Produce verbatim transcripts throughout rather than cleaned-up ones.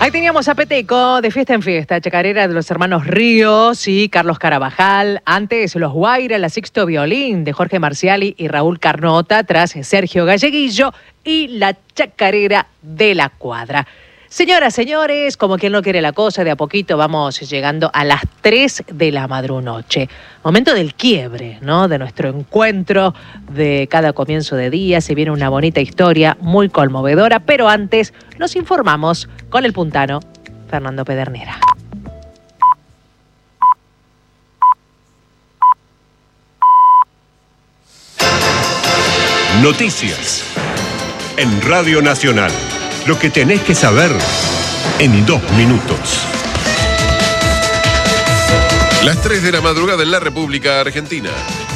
Ahí teníamos a Peteco, de fiesta en fiesta, chacarera de los hermanos Ríos y Carlos Carabajal. Antes, los Guaira, la Sixto Violín, de Jorge Marciali y Raúl Carnota, tras Sergio Galleguillo y la chacarera de la cuadra. Señoras, señores, como quien no quiere la cosa, de a poquito vamos llegando a las tres de la madrunoche. Momento del quiebre, ¿no? De nuestro encuentro de cada comienzo de día. Se viene una bonita historia muy conmovedora, pero antes nos informamos con el puntano Fernando Pedernera. Noticias en Radio Nacional. Lo que tenés que saber en dos minutos. Las tres de la madrugada en la República Argentina.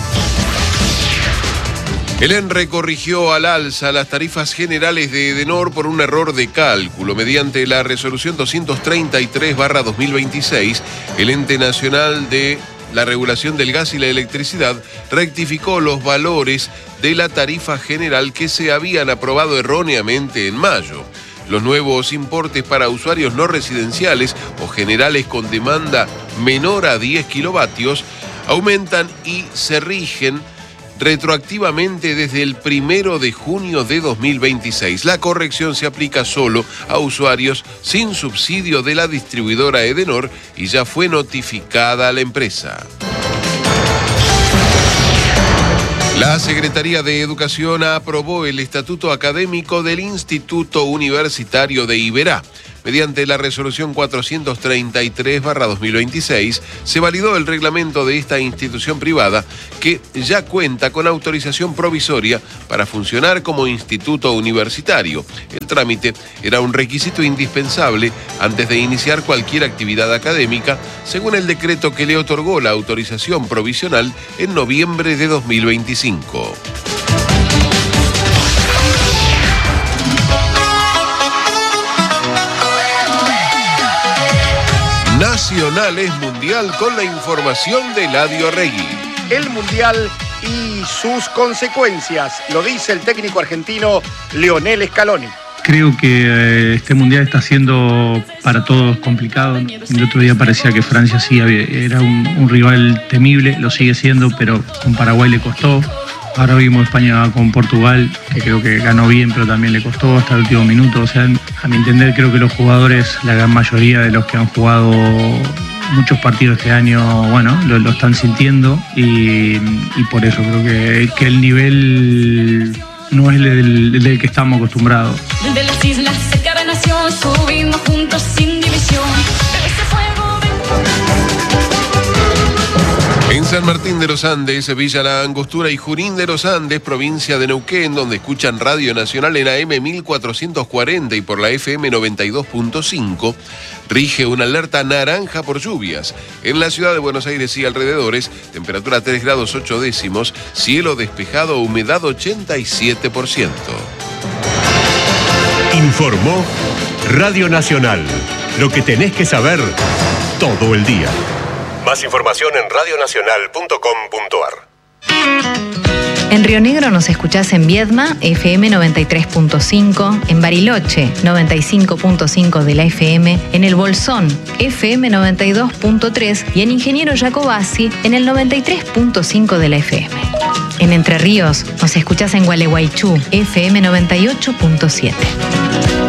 El ENRE corrigió al alza las tarifas generales de Edenor por un error de cálculo. Mediante la resolución doscientos treinta y tres barra dos mil veintiséis, el Ente Nacional de la Regulación del Gas y la Electricidad rectificó los valores de la tarifa general que se habían aprobado erróneamente en mayo. Los nuevos importes para usuarios no residenciales o generales con demanda menor a diez kilovatios aumentan y se rigen retroactivamente desde el primero de junio de dos mil veintiséis. La corrección se aplica solo a usuarios sin subsidio de la distribuidora Edenor y ya fue notificada a la empresa. La Secretaría de Educación aprobó el estatuto académico del Instituto Universitario de Iberá. Mediante la resolución cuatrocientos treinta y tres barra dos mil veintiséis, se validó el reglamento de esta institución privada que ya cuenta con autorización provisoria para funcionar como instituto universitario. El trámite era un requisito indispensable antes de iniciar cualquier actividad académica, según el decreto que le otorgó la autorización provisional en noviembre de dos mil veinticinco. Nacional es mundial con la información de Eladio Regui. El mundial y sus consecuencias, lo dice el técnico argentino Lionel Scaloni. Creo que eh, este mundial está siendo para todos complicado. El otro día parecía que Francia sí había, era un, un rival temible, lo sigue siendo, pero con Paraguay le costó. Ahora vimos España con Portugal, que creo que ganó bien, pero también le costó hasta el último minuto. O sea, a mi entender, creo que los jugadores, la gran mayoría de los que han jugado muchos partidos este año, bueno, lo, lo están sintiendo y, y por eso creo que, que el nivel no es el del, el del que estamos acostumbrados. Desde las islas cerca de nación, subimos juntos sin división. En San Martín de los Andes, Villa La Angostura y Junín de los Andes, provincia de Neuquén, donde escuchan Radio Nacional en A M mil cuatrocientos cuarenta y por la F M noventa y dos punto cinco, rige una alerta naranja por lluvias. En la ciudad de Buenos Aires y alrededores, temperatura tres grados ocho décimos, cielo despejado, humedad ochenta y siete por ciento. Informó Radio Nacional. Lo que tenés que saber todo el día. Más información en radio nacional punto com punto ar. En Río Negro nos escuchás en Viedma, F M noventa y tres punto cinco, en Bariloche, noventa y cinco punto cinco de la F M, en El Bolsón, F M noventa y dos punto tres y en Ingeniero Jacobasi, en el noventa y tres punto cinco de la F M. En Entre Ríos nos escuchás en Gualeguaychú, F M noventa y ocho punto siete.